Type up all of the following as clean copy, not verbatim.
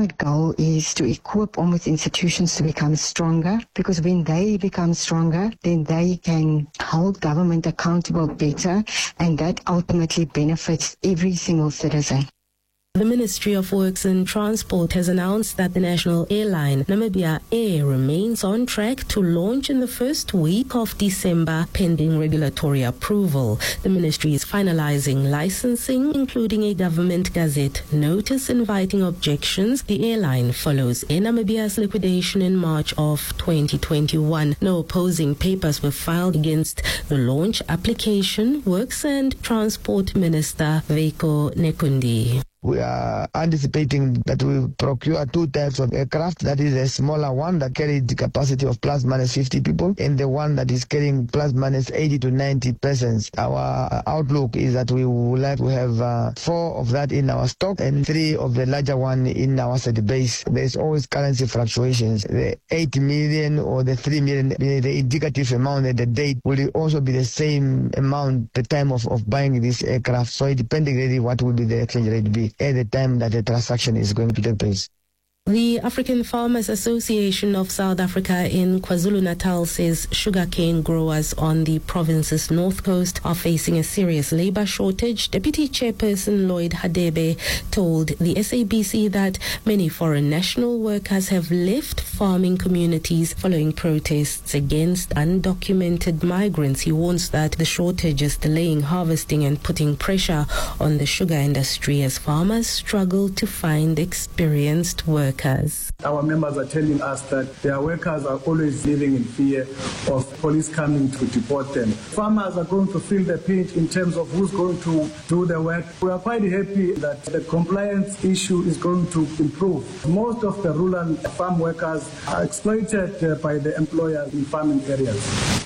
ultimate goal is to equip almost institutions to become stronger, because when they become stronger, then they can hold government accountable better, and that ultimately benefits every single citizen. The Ministry of Works and Transport has announced that the national airline Namibia Air remains on track to launch in the first week of December, pending regulatory approval. The ministry is finalizing licensing, including a government gazette notice inviting objections. The airline follows Air Namibia's liquidation in March of 2021. No opposing papers were filed against the launch application. Works and Transport Minister Veiko Nekundi. We are anticipating that we procure two types of aircraft. That is a smaller one that carries the capacity of plus minus 50 people, and the one that is carrying plus minus 80 to 90 persons. Our outlook is that we would like to have 4 of that in our stock and 3 of the larger one in our set base. There's always currency fluctuations. The 8 million or the 3 million, the indicative amount at the date will also be the same amount the time of buying this aircraft. So it depending really what will be the exchange rate be at the time that the transaction is going to take place. The African Farmers Association of South Africa in KwaZulu-Natal says sugarcane growers on the province's north coast are facing a serious labor shortage. Deputy Chairperson Lloyd Hadebe told the SABC that many foreign national workers have left farming communities following protests against undocumented migrants. He warns that the shortage is delaying harvesting and putting pressure on the sugar industry as farmers struggle to find experienced workers. Our members are telling us that their workers are always living in fear of police coming to deport them. Farmers are going to feel the pinch in terms of who's going to do the work. We are quite happy that the compliance issue is going to improve. Most of the rural farm workers are exploited by the employers in farming areas.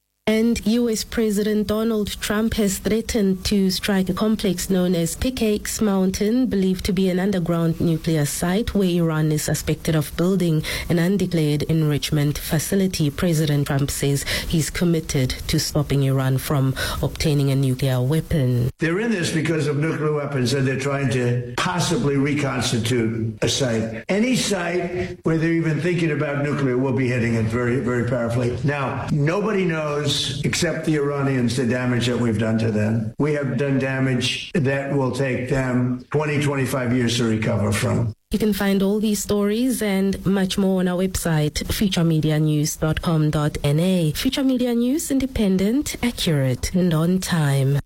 And U.S. President Donald Trump has threatened to strike a complex known as Pickaxe Mountain, believed to be an underground nuclear site where Iran is suspected of building an undeclared enrichment facility. President Trump says he's committed to stopping Iran from obtaining a nuclear weapon. They're in this because of nuclear weapons, and they're trying to possibly reconstitute a site. Any site where they're even thinking about nuclear will be hitting it very, very powerfully. Now, nobody knows except the Iranians the damage that we've done to them. We have done damage that will take them 20, 25 years to recover from. You can find all these stories and much more on our website, futuremedianews.com.na. Future Media News, independent, accurate, and on time.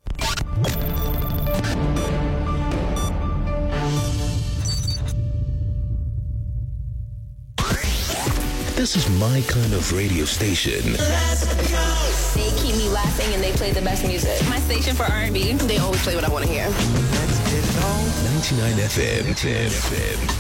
This is my kind of radio station. They keep me laughing and they play the best music. My station for R&B, they always play what I want to hear. 99 FM.